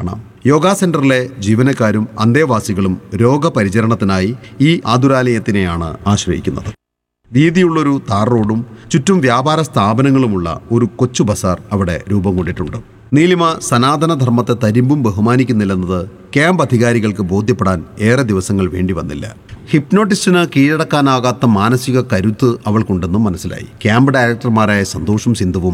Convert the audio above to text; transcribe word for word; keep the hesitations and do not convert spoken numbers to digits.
കാണാം. യോഗ സെന്ററിലെ ജീവനക്കാരും അന്തേവാസികളും രോഗപരിചരണത്തിനായി ഈ ആതുരാലയത്തിനെയാണ് ആശ്രയിക്കുന്നത്. വീതിയുള്ളൊരു താർ റോഡും ചുറ്റും വ്യാപാര സ്ഥാപനങ്ങളുമുള്ള ഒരു കൊച്ചു ബസാർ അവിടെ രൂപം കൊണ്ടിട്ടുണ്ട്. നീലിമ സനാതനധർമ്മത്തെ തരിമ്പും ബഹുമാനിക്കുന്നില്ലെന്നത് ക്യാമ്പ് അധികാരികൾക്ക് ബോധ്യപ്പെടാൻ ഏറെ ദിവസങ്ങൾ വേണ്ടി വന്നില്ല. ഹിപ്നോട്ടിസ്റ്റിന് കീഴടക്കാനാകാത്ത മാനസിക കരുത്ത് അവൾക്കുണ്ടെന്നും മനസ്സിലായി. ക്യാമ്പ് ഡയറക്ടർമാരായ സന്തോഷും സിന്ധുവും